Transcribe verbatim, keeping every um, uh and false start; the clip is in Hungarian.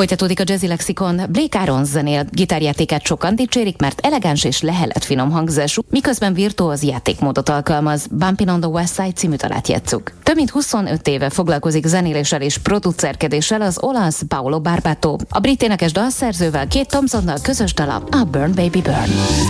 Folytatódik a Jazzy Lexikon. Blake Arons zenél gitárjátékát sokan dicsérik, mert elegáns és lehelet finom hangzású, miközben virtuóz játékmódot alkalmaz. Bumpin' on the West Side című dalát játsszuk. Több mint huszonöt éve foglalkozik zenéléssel és producerkedéssel az olasz Paolo Barbato. A brit énekes dalszerzővel, Kate Thompsonnal közös dala a Burn Baby Burn.